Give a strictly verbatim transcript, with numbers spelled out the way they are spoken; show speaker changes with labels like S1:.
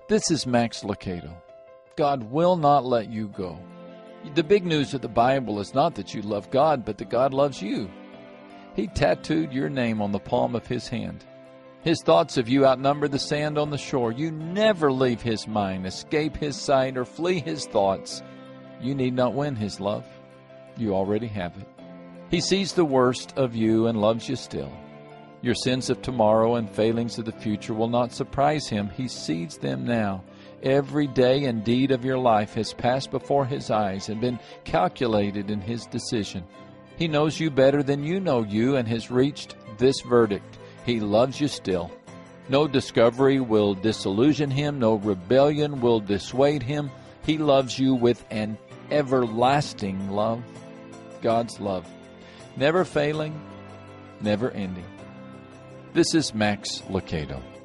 S1: This is Max Lucado. God will not let you go. The big news of the Bible is not that you love God, but that God loves you. He tattooed your name on the palm of His hand. His thoughts of you outnumber the sand on the shore. You never leave His mind, escape His sight, or flee His thoughts. You need not win His love. You already have it. He sees the worst of you and loves you still. Your sins of tomorrow and failings of the future will not surprise Him. He sees them now. Every day and deed of your life has passed before His eyes and been calculated in His decision. He knows you better than you know you and has reached this verdict. He loves you still. No discovery will disillusion Him. No rebellion will dissuade Him. He loves you with an everlasting love. God's love. Never failing, never ending. This is Max Lucado.